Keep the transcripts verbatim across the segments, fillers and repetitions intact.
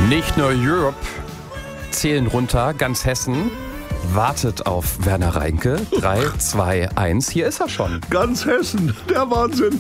Nicht nur Europe zählen runter, ganz Hessen wartet auf Werner Reinke. drei, zwei, eins, hier ist er schon. Ganz Hessen, der Wahnsinn.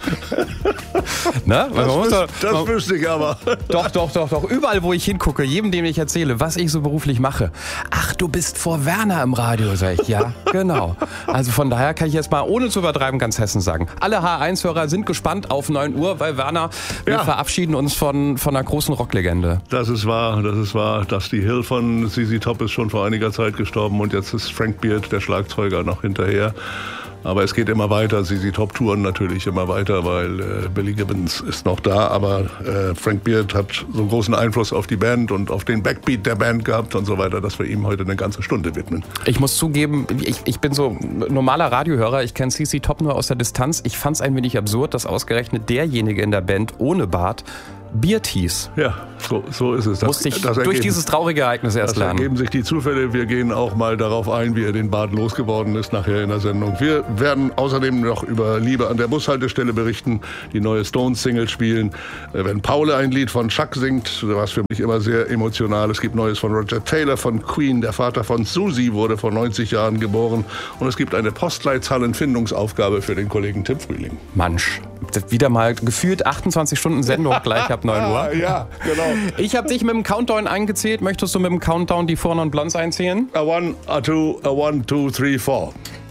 Na, das muss wüs doch, das man, wüsste ich aber. Doch, doch, doch, doch. Überall, wo ich hingucke, jedem, dem ich erzähle, was ich so beruflich mache. Ach, du bist vor Werner im Radio, sag ich. Ja, genau. Also von daher kann ich jetzt mal ohne zu übertreiben ganz Hessen sagen. Alle H eins Hörer sind gespannt auf neun Uhr, weil Werner, wir ja. verabschieden uns von, von einer großen Rocklegende. Das ist wahr, das ist wahr. Dusty Hill von Z Z Top ist schon vor einiger Zeit gestorben und jetzt ist Frank Beard, der Schlagzeuger, noch hinterher. Aber es geht immer weiter, Z Z Top touren natürlich immer weiter, weil äh, Billy Gibbons ist noch da, aber äh, Frank Beard hat so einen großen Einfluss auf die Band und auf den Backbeat der Band gehabt und so weiter, dass wir ihm heute eine ganze Stunde widmen. Ich muss zugeben, ich, ich bin so normaler Radiohörer, ich kenne Z Z Top nur aus der Distanz. Ich fand es ein wenig absurd, dass ausgerechnet derjenige in der Band ohne Bart Beard hieß. Ja, so, so ist es. Das, Musste ich das durch ergeben, dieses traurige Ereignis erst das lernen. ergeben sich die Zufälle. Wir gehen auch mal darauf ein, wie er den Bart losgeworden ist nachher in der Sendung. Wir werden außerdem noch über Liebe an der Bushaltestelle berichten, die neue Stones-Single spielen. Wenn Paul ein Lied von Chuck singt, was für mich immer sehr emotional. Es gibt Neues von Roger Taylor von Queen. Der Vater von Susi wurde vor neunzig Jahren geboren. Und es gibt eine Postleitzahlenfindungsaufgabe für den Kollegen Tim Frühling. Mensch, wieder mal gefühlt achtundzwanzig Stunden Sendung gleich ab neun Uhr. Ja, genau. Ich habe dich mit dem Countdown eingezählt. Möchtest du mit dem Countdown die Four Non Blondes einzählen? A one, a two, a one, two, three, four.